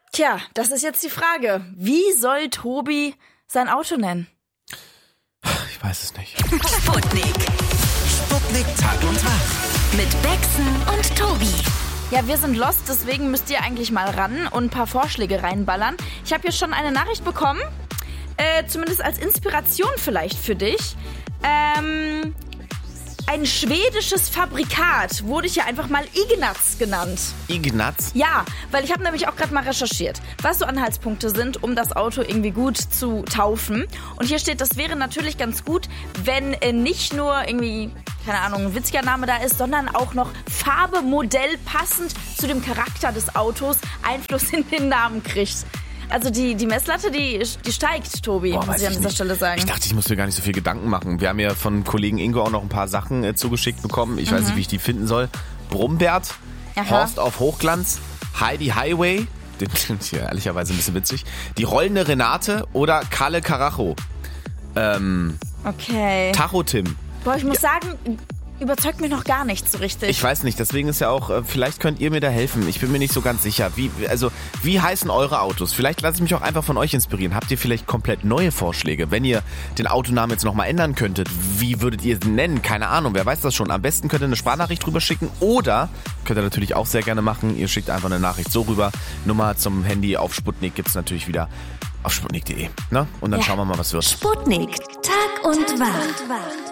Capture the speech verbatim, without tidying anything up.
Tja, das ist jetzt die Frage. Wie soll Tobi sein Auto nennen? Ich weiß es nicht. Sputnik. Sputnik Tag und Wach. Mit Bexen und Tobi. Ja, wir sind lost, deswegen müsst ihr eigentlich mal ran und ein paar Vorschläge reinballern. Ich habe hier schon eine Nachricht bekommen, äh, zumindest als Inspiration vielleicht für dich. Ähm, ein schwedisches Fabrikat wurde hier einfach mal Ignaz genannt. Ignaz? Ja, weil ich habe nämlich auch gerade mal recherchiert, was so Anhaltspunkte sind, um das Auto irgendwie gut zu taufen. Und hier steht, das wäre natürlich ganz gut, wenn äh, nicht nur irgendwie, keine Ahnung, ein witziger Name da ist, sondern auch noch Farbe, Modell passend zu dem Charakter des Autos Einfluss in den Namen kriegt. Also die, die Messlatte, die, die steigt, Tobi, Boah, muss ich an dieser nicht. Stelle sagen. Ich dachte, ich muss mir gar nicht so viel Gedanken machen. Wir haben ja von Kollegen Ingo auch noch ein paar Sachen äh, zugeschickt bekommen. Ich mhm. weiß nicht, wie ich die finden soll. Brumbert, Aha. Horst auf Hochglanz, Heidi Highway, den klingt hier ehrlicherweise ein bisschen witzig, die rollende Renate oder Kalle Karacho. Ähm, okay. Tacho Tim. Boah, ich muss ja. sagen, überzeugt mich noch gar nicht so richtig. Ich weiß nicht, deswegen ist ja auch, äh, vielleicht könnt ihr mir da helfen. Ich bin mir nicht so ganz sicher. Wie, also, wie heißen eure Autos? Vielleicht lasse ich mich auch einfach von euch inspirieren. Habt ihr vielleicht komplett neue Vorschläge? Wenn ihr den Autonamen jetzt nochmal ändern könntet, wie würdet ihr ihn nennen? Keine Ahnung, wer weiß das schon. Am besten könnt ihr eine Sprachnachricht drüber schicken oder, könnt ihr natürlich auch sehr gerne machen, ihr schickt einfach eine Nachricht so rüber. Nummer zum Handy auf Sputnik gibt's natürlich wieder auf sputnik punkt de. Ne? Und dann ja. schauen wir mal, was wird. Sputnik, Tag und Wach.